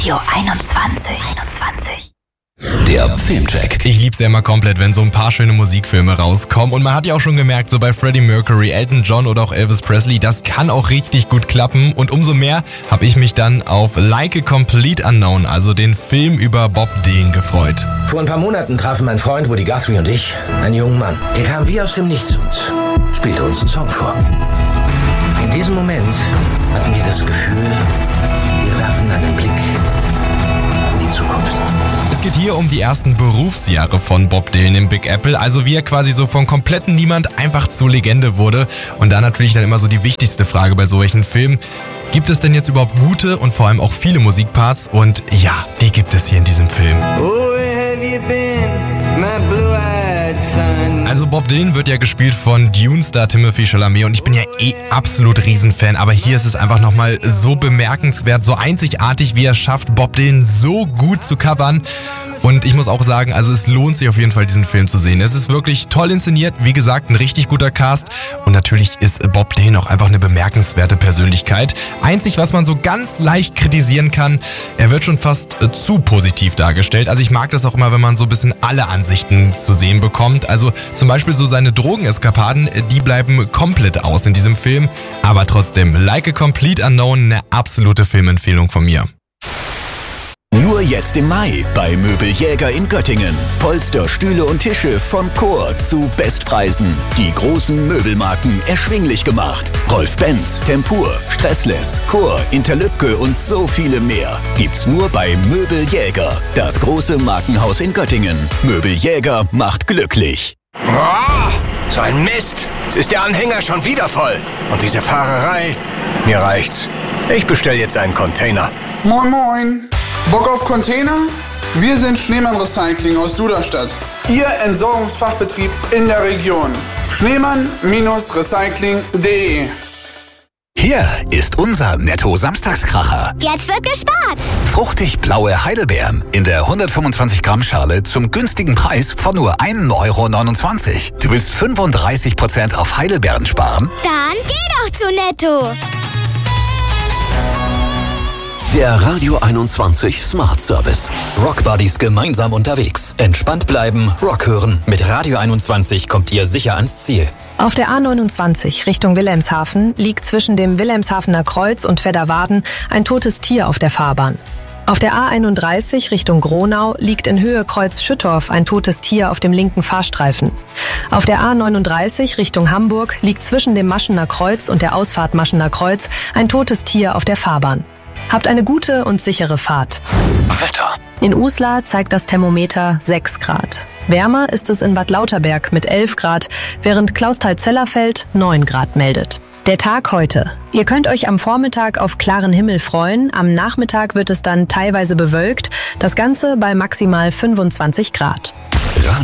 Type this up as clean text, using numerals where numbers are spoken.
Radio 21. Der Filmcheck. Ich lieb's ja immer komplett, wenn so ein paar schöne Musikfilme rauskommen. Und man hat ja auch schon gemerkt, so bei Freddie Mercury, Elton John oder auch Elvis Presley, das kann auch richtig gut klappen. Und umso mehr habe ich mich dann auf Like a Complete Unknown, also den Film über Bob Dylan, gefreut. Vor ein paar Monaten trafen mein Freund Woody Guthrie und ich einen jungen Mann. Er kam wie aus dem Nichts und spielte uns einen Song vor. In diesem Moment hatten wir das Gefühl, wir werfen einen Blick in die Zukunft. Es geht hier um die ersten Berufsjahre von Bob Dylan im Big Apple, also wie er quasi so von kompletten Niemand einfach zur Legende wurde. Und da natürlich dann immer so die wichtigste Frage bei solchen Filmen: Gibt es denn jetzt überhaupt gute und vor allem auch viele Musikparts? Und ja, die gibt es hier in diesem Film. Also Bob Dylan wird ja gespielt von Dune-Star Timothée Chalamet und ich bin ja absolut Riesenfan, aber hier ist es einfach nochmal so bemerkenswert, so einzigartig, wie er schafft, Bob Dylan so gut zu covern. Und ich muss auch sagen, also es lohnt sich auf jeden Fall, diesen Film zu sehen. Es ist wirklich toll inszeniert, wie gesagt, ein richtig guter Cast. Und natürlich ist Bob Dylan auch einfach eine bemerkenswerte Persönlichkeit. Einzig, was man so ganz leicht kritisieren kann, er wird schon fast zu positiv dargestellt. Also ich mag das auch immer, wenn man so ein bisschen alle Ansichten zu sehen bekommt. Also zum Beispiel so seine Drogeneskapaden, die bleiben komplett aus in diesem Film. Aber trotzdem, Like a Complete Unknown, eine absolute Filmempfehlung von mir. Nur jetzt im Mai bei Möbeljäger in Göttingen. Polster, Stühle und Tische von Chor zu Bestpreisen. Die großen Möbelmarken erschwinglich gemacht. Rolf Benz, Tempur, Stressless, Chor, Interlübke und so viele mehr. Gibt's nur bei Möbeljäger. Das große Markenhaus in Göttingen. Möbeljäger macht glücklich. Oh, so ein Mist. Jetzt ist der Anhänger schon wieder voll. Und diese Fahrerei, mir reicht's. Ich bestell jetzt einen Container. Moin moin. Bock auf Container? Wir sind Schneemann Recycling aus Duderstadt. Ihr Entsorgungsfachbetrieb in der Region. Schneemann-recycling.de. Hier ist unser Netto-Samstagskracher. Jetzt wird gespart. Fruchtig blaue Heidelbeeren in der 125 Gramm Schale zum günstigen Preis von nur 1,29 €. Du willst 35% auf Heidelbeeren sparen? Dann geh doch zu Netto. Der Radio 21 Smart Service. Rock Buddies gemeinsam unterwegs. Entspannt bleiben, Rock hören. Mit Radio 21 kommt ihr sicher ans Ziel. Auf der A29 Richtung Wilhelmshaven liegt zwischen dem Wilhelmshavener Kreuz und Wedderwaden ein totes Tier auf der Fahrbahn. Auf der A31 Richtung Gronau liegt in Höhe Kreuz Schüttorf ein totes Tier auf dem linken Fahrstreifen. Auf der A39 Richtung Hamburg liegt zwischen dem Maschener Kreuz und der Ausfahrt Maschener Kreuz ein totes Tier auf der Fahrbahn. Habt eine gute und sichere Fahrt. Wetter. In Uslar zeigt das Thermometer 6 Grad. Wärmer ist es in Bad Lauterberg mit 11 Grad, während Clausthal-Zellerfeld 9 Grad meldet. Der Tag heute. Ihr könnt euch am Vormittag auf klaren Himmel freuen. Am Nachmittag wird es dann teilweise bewölkt. Das Ganze bei maximal 25 Grad.